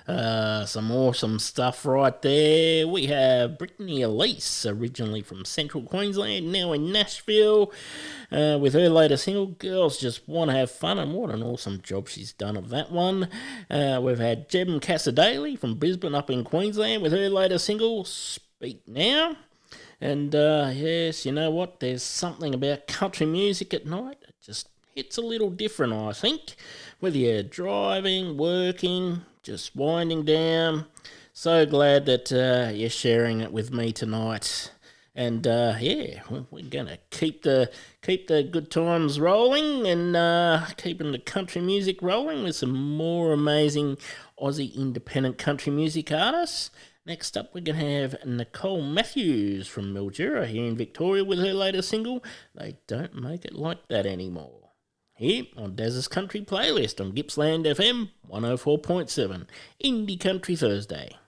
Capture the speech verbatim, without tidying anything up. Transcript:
Uh, some awesome stuff right there. We have Brittany Elise, originally from Central Queensland, now in Nashville, uh, with her latest single, Girls Just Want to Have Fun, and what an awesome job she's done of that one. Uh, we've had Jem Casadale from Brisbane up in Queensland with her latest single, Speak Now. And uh, yes, you know what? There's something about country music at night. It just hits a little different, I think. Whether you're driving, working, just winding down. So glad that uh, you're sharing it with me tonight. And uh, yeah, we're gonna keep the keep the good times rolling and uh, keeping the country music rolling with some more amazing Aussie independent country music artists. Next up, we're going to have Nicole Matthews from Mildura here in Victoria with her latest single, They Don't Make It Like That Anymore. Here on Daz's Country Playlist on Gippsland F M one oh four point seven, Indie Country Thursday.